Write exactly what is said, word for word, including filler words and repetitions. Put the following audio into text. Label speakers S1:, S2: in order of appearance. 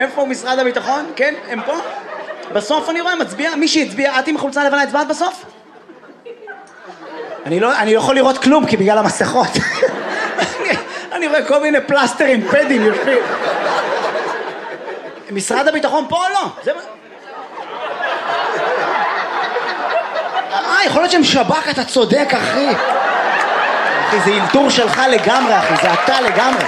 S1: איפה משרד הביטחון? כן, הם פה? בסוף אני רואה, מצביע, מי שהצביע, את עם חולצה לבנה הצבעת בסוף? אני לא, אני לא יכול לראות כלום, כי בגלל המסכות. אני, אני רואה כל מיני פלסטרים, פדים, יושבים. משרד הביטחון פה או לא? זה מה... אה, יכול להיות שהם שב"כ, אתה צודק, אחי. אחי, זה אילתור שלך לגמרי, אחי, זה אתה לגמרי.